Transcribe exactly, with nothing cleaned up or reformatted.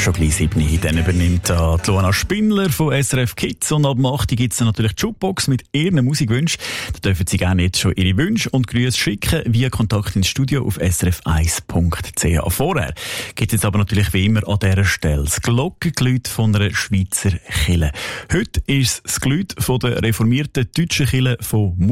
schon gleich sieben. Dann übernimmt äh, die Luana Spindler von S R F Kids und ab acht gibt es natürlich die Jukebox mit ihren Musikwünschen. Da dürfen Sie gerne jetzt schon Ihre Wünsche und Grüße schicken via Kontakt ins Studio auf s r f eins punkt c h. Vorher gibt es jetzt aber natürlich wie immer an dieser Stelle das Glockengeläut von einer Schweizer Kirche. Heute ist es das Geläut von der reformierten deutschen Kirche von